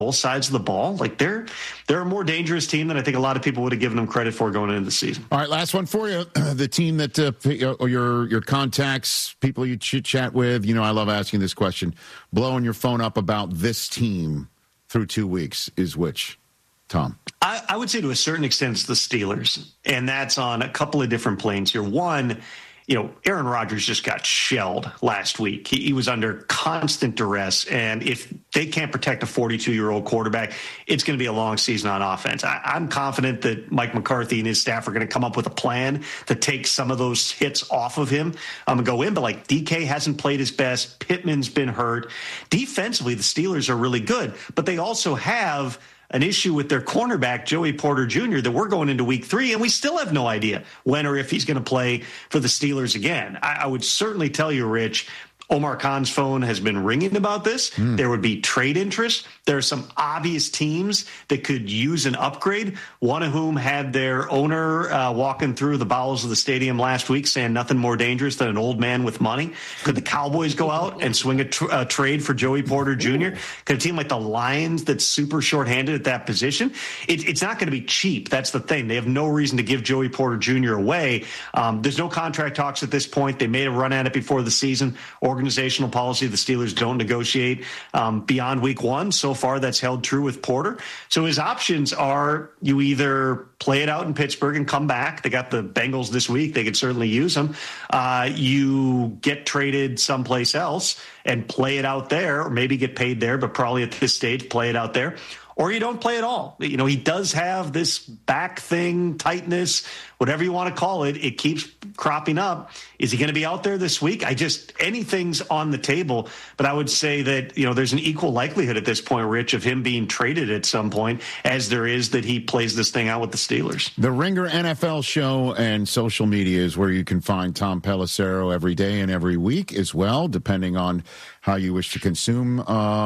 both sides of the ball. Like they're a more dangerous team than I think a lot of people would have given them credit for going into the season. All right, last one for you. The team that your contacts, people you chit-chat with, I love asking this question, blowing your phone up about this team through 2 weeks is which, Tom? I would say to a certain extent it's the Steelers, and that's on a couple of different planes here. One, Aaron Rodgers just got shelled last week. He was under constant duress, and if they can't protect a 42-year-old quarterback, it's going to be a long season on offense. I'm confident that Mike McCarthy and his staff are going to come up with a plan to take some of those hits off of him and go in. But like DK hasn't played his best. Pittman's been hurt. Defensively, the Steelers are really good, but they also have an issue with their cornerback, Joey Porter Jr., that we're going into week 3, and we still have no idea when or if he's going to play for the Steelers again. I would certainly tell you, Rich, Omar Khan's phone has been ringing about this. There would be trade interest. There are some obvious teams that could use an upgrade, one of whom had their owner walking through the bowels of the stadium last week saying nothing more dangerous than an old man with money. Could the Cowboys go out and swing a trade for Joey Porter Jr.? Could a team like the Lions that's super shorthanded at that position? It's not going to be cheap. That's the thing. They have no reason to give Joey Porter Jr. away. There's no contract talks at this point. They made a run at it before the season. Organizational policy, the Steelers don't negotiate beyond week 1. So far, that's held true with Porter. So his options are you either play it out in Pittsburgh and come back. They got the Bengals this week. They could certainly use him. You get traded someplace else and play it out there, or maybe get paid there, but probably at this stage, play it out there. Or you don't play at all. He does have this back thing, tightness, whatever you want to call it. It keeps cropping up. Is he going to be out there this week? Anything's on the table. But I would say that, there's an equal likelihood at this point, Rich, of him being traded at some point as there is that he plays this thing out with the Steelers. The Ringer NFL show and social media is where you can find Tom Pelissero every day and every week as well, depending on how you wish to consume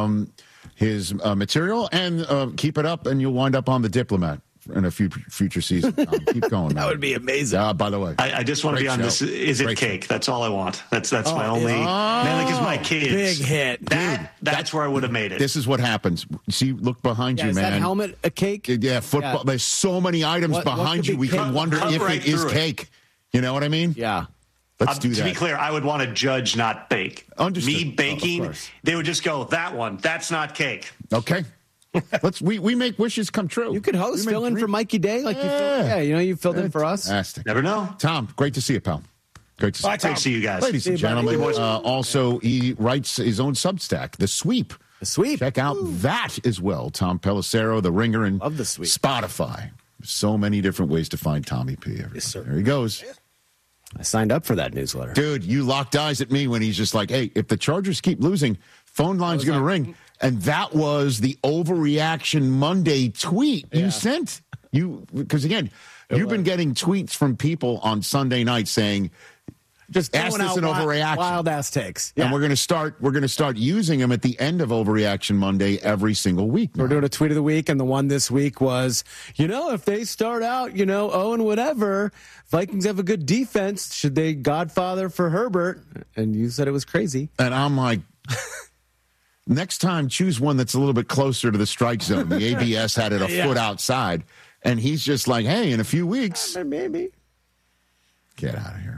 his material, and keep it up and you'll wind up on The Diplomat in a future season. Keep going. That would be amazing. By the way, I just want to be on this. Is it cake? That's all I want. That's my only. Mainly because my kids. Big hit. That's where I would have made it. This is what happens. See, look behind you, is man. That helmet a cake? Yeah, football. Yeah. There's so many items behind you. We can wonder if it is cake. You know what I mean? Yeah. Let's do that. To be clear, I would want to judge, not bake. Understood. Me baking, they would just go, that one, that's not cake. Okay. We make wishes come true. You could fill in for Mikey Day like you filled in for us. Fantastic. Never know. Tom, great to see you, pal. Great to see you. Great to see you guys. Ladies and gentlemen, also he writes his own Substack, The Sweep. The Sweep. Check out that as well. Tom Pelissero, The Ringer, and Love The Sweep. Spotify. So many different ways to find Tommy P. Yes, sir. There he goes. I signed up for that newsletter. Dude, you locked eyes at me when he's just like, hey, if the Chargers keep losing, phone line's going to ring. And that was the Overreaction Monday tweet you sent. Because, again, you've been getting tweets from people on Sunday night saying, just ask this an overreaction. Wild ass takes. Yeah. And we're going to start using them at the end of Overreaction Monday every single week. We're doing a tweet of the week, and the one this week was, if they start out, 0 and whatever, Vikings have a good defense. Should they Godfather for Herbert? And you said it was crazy. And I'm like, next time choose one that's a little bit closer to the strike zone. The ABS had it a foot outside, and he's just like, hey, in a few weeks, maybe. Get out of here.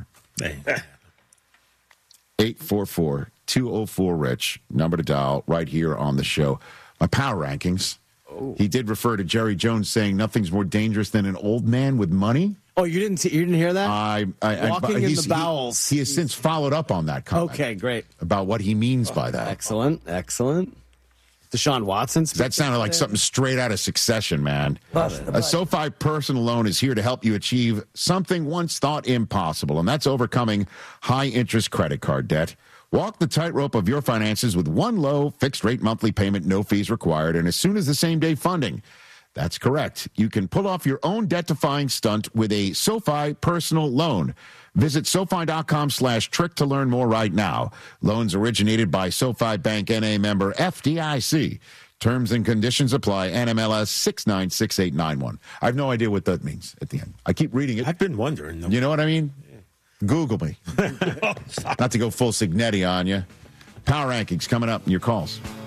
844-204-RICH, number to dial right here on the show. My power rankings. Oh. He did refer to Jerry Jones saying nothing's more dangerous than an old man with money. Oh, you didn't hear that? Walking in the bowels. He has since followed up on that comment. Okay, great. About what he means by that. Excellent. Deshaun Watson. That sounded like something straight out of Succession, man. A SoFi personal loan is here to help you achieve something once thought impossible, and that's overcoming high-interest credit card debt. Walk the tightrope of your finances with one low, fixed-rate monthly payment, no fees required, and as soon as the same-day funding. That's correct. You can pull off your own debt-defying stunt with a SoFi personal loan. Visit SoFi.com/trick to learn more right now. Loans originated by SoFi Bank N.A. member FDIC. Terms and conditions apply. NMLS 696891. I have no idea what that means at the end. I keep reading it. I've been wondering. You know what I mean? Google me. Not to go full Signetti on you. Power rankings coming up. Your calls.